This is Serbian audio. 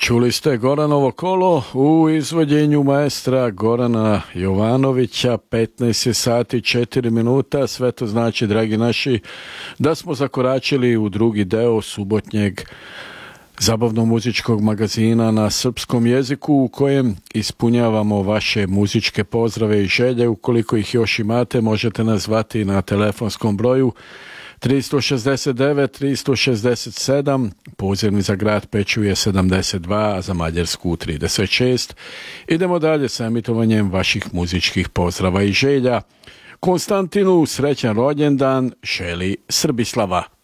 Čuli ste Goranovo kolo u izvođenju maestra Gorana Jovanovića. 15 sati 4 minuta. Sve to znači, dragi naši, da smo zakoračili u drugi deo subotnjeg zabavno-muzičkog magazina na srpskom jeziku, u kojem ispunjavamo vaše muzičke pozdrave i želje. Ukoliko ih još imate, možete nas zvati na telefonskom broju 369 367, pozivni za grad Peču je 72, a za Mađarsku 36. Idemo dalje sa emitovanjem vaših muzičkih pozdrava i želja. Konstantinu srećan rođendan želi Srbislava.